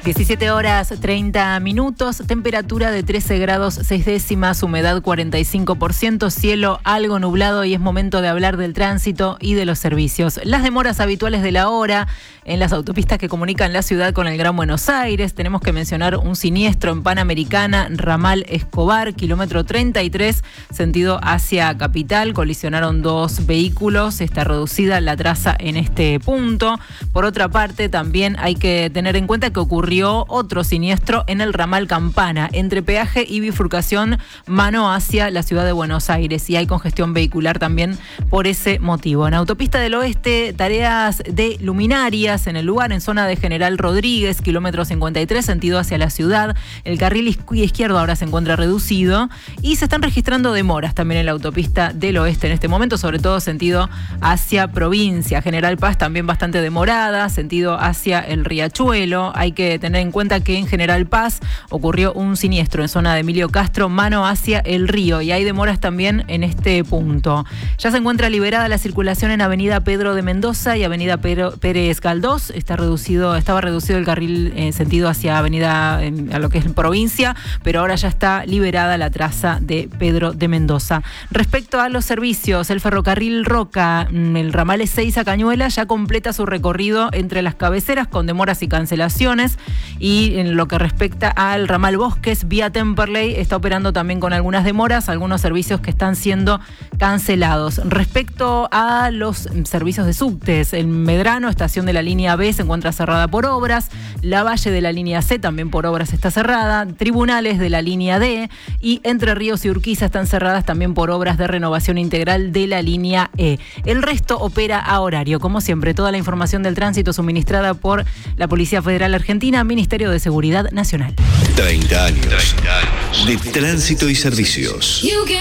17 horas 30 minutos, temperatura de 13 grados 6 décimas, humedad 45%, cielo algo nublado y es momento de hablar del tránsito y de los servicios. Las demoras habituales de la hora en las autopistas que comunican la ciudad con el Gran Buenos Aires. Tenemos que mencionar un siniestro en Panamericana, ramal Escobar, kilómetro 33, sentido hacia Capital. Colisionaron dos vehículos, está reducida la traza en este punto. Por otra parte, también hay que tener en cuenta que ocurrió otro siniestro en el ramal Campana, entre peaje y bifurcación mano hacia la ciudad de Buenos Aires, y hay congestión vehicular también por ese motivo. En Autopista del Oeste, tareas de luminarias en el lugar, en zona de General Rodríguez, kilómetro 53, sentido hacia la ciudad. El carril izquierdo ahora se encuentra reducido y se están registrando demoras también en la Autopista del Oeste en este momento, sobre todo sentido hacia provincia. General Paz también bastante demorada, sentido hacia el Riachuelo. Hay que tener en cuenta que en General Paz ocurrió un siniestro en zona de Emilio Castro, mano hacia el río, y hay demoras también en este punto. Ya se encuentra liberada la circulación en Avenida Pedro de Mendoza y Avenida Pérez Galdós. Estaba reducido el carril en sentido hacia Avenida, a lo que es provincia, pero ahora ya está liberada la traza de Pedro de Mendoza. Respecto a los servicios, el ferrocarril Roca, el ramal Ezeiza Cañuela, ya completa su recorrido entre las cabeceras con demoras y cancelaciones. Y en lo que respecta al ramal Bosques, vía Temperley, está operando también con algunas demoras, algunos servicios que están siendo cancelados. Respecto a los servicios de subtes, el Medrano, estación de la línea B, se encuentra cerrada por obras. La Valle de la línea C también por obras está cerrada. Tribunales de la línea D y Entre Ríos y Urquiza están cerradas también por obras de renovación integral de la línea E. El resto opera a horario. Como siempre, toda la información del tránsito suministrada por la Policía Federal Argentina, Ministerio de Seguridad Nacional. 30 años de tránsito y servicios.